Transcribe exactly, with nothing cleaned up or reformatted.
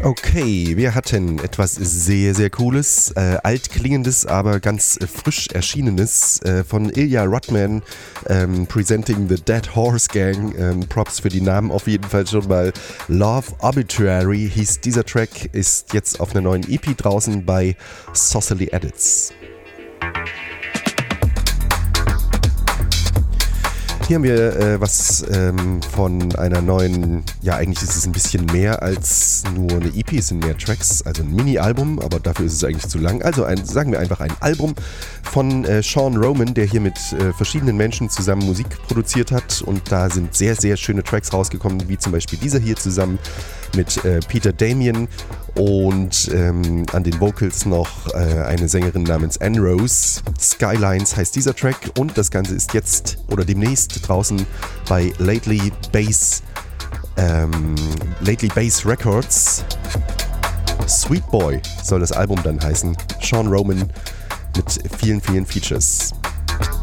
Okay, wir hatten etwas sehr, sehr Cooles, äh, altklingendes, aber ganz äh, frisch erschienenes äh, von Ilya Rudman, ähm, presenting the Dead Horse Gang. Ähm, Props für die Namen auf jeden Fall schon mal. Love Arbitrary hieß dieser Track, ist jetzt auf einer neuen E P draußen bei Saucily Edits. Hier haben wir äh, was ähm, von einer neuen, ja eigentlich ist es ein bisschen mehr als nur eine E P, es sind mehr Tracks, also ein Mini-Album, aber dafür ist es eigentlich zu lang. Also ein, sagen wir einfach ein Album von äh, Sean Roman, der hier mit äh, verschiedenen Menschen zusammen Musik produziert hat und da sind sehr, sehr schöne Tracks rausgekommen, wie zum Beispiel dieser hier zusammen mit äh, Peter Damien und ähm, an den Vocals noch äh, eine Sängerin namens Anne Rose. Skylines heißt dieser Track und das Ganze ist jetzt oder demnächst draußen bei Lately Bass, ähm, Lately Bass Records. Sweet Boy soll das Album dann heißen. Sean Roman mit vielen, vielen Features.